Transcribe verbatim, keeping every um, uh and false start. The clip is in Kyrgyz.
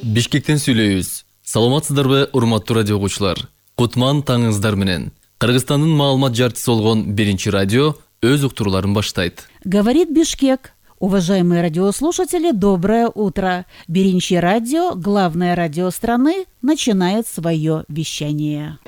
Бишкектен сүйлөйбүз. Саламатсыздарбы, урматтуу радио окуучулар? Кутман таңыңыздар менен. Кыргызстандын маалымат жарчысы болгон биринчи радио өз уктурууларын баштайт. Говорит Бишкек. Уважаемые радиослушатели, доброе утро. Биринчи радио, главное радио страны, начинает свое вещание.